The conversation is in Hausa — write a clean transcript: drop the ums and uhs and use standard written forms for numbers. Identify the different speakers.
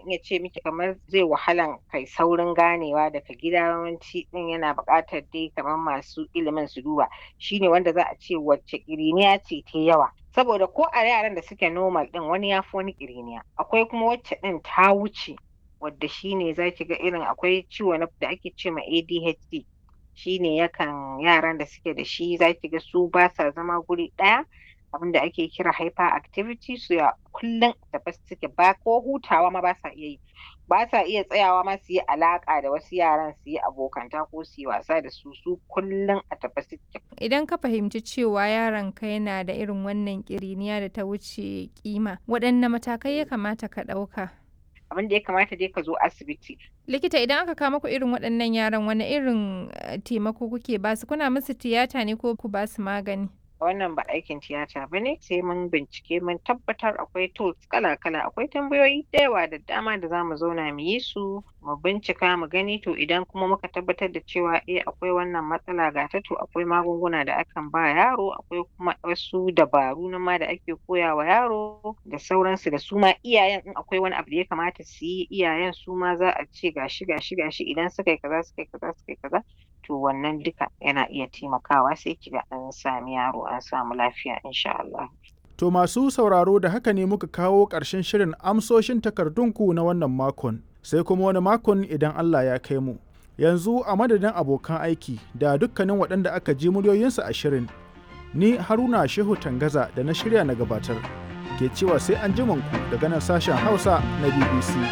Speaker 1: iya ce miki kamar zai wahalan kai saurin ganewa daga gida yawanci ɗin yana buƙatar dai kamar masu ilimin su duba shine wanda za a ce wacce ƙiriniya ce ta yawa. Saboda ko a yaran da suke normal ɗin wani ya fi wani ƙiriniya, akwai kuma wacce ɗin ta wuce wadda shine za ki ga irin akwai ciwo da ake ce ma ADHD shine yaran da suke da shi za ki ga su ba sa zama guri ɗaya. Abin da ake kira hyperactivity su ya kullum tabbas suke ba ko hutawa ma ba sa iya yi, ba sa iya tsayawa ma su yi alaƙa da wasu yaran su yi abokanta ko su yi wasa da su kullum a tabbas suke.
Speaker 2: Idan ka fahimci cewa yaronka yana da irin wannan ƙiriniya da ta wuce kima, waɗanne matakai ya kamata ka ɗauka?
Speaker 1: Abin da ya kamata dai ka zo asibiti.
Speaker 2: Likita, idan aka kawo muku irin waɗannan yaran wani irin taimako kuke ba su? Kuna musu tiyata ne ko ku ba su magani?
Speaker 1: Wannan ba aikin tiyata ba ne, sai mun bincike mun tabbatar akwai tools kala-kala, akwai tambayoyi da yawa da dama da za mu zauna mu yi su, mu bincika mu gani to idan kuma muka tabbatar da cewa akwai wannan matsala ga ta to akwai magunguna da akan ba yaro, akwai kuma wasu dabaru na ma da ake koya wa yaro da sauransu da su ma iyayen in akwai wani abu da ya kamata su yi iyayen su ma za a ce gashi idan suka yi kaza suka yi kaza to wannan duka yana iya taimakawa sai kiga an sami yaro an samu lafiya insha Allah.
Speaker 3: To masu sauraro da haka ne muka kawo ƙarshen shirin amsoshin takardunku na wannan makon, sai kuma wani makon idan Allah ya kai mu. Yanzu a madadin abokan aiki da dukkanin waɗanda aka ji muryoyinsu a shirin, ni Haruna Shehu Tangaza da na shirya na gabatar, ke cewa sai an ku daga nan sashen Hausa na BBC.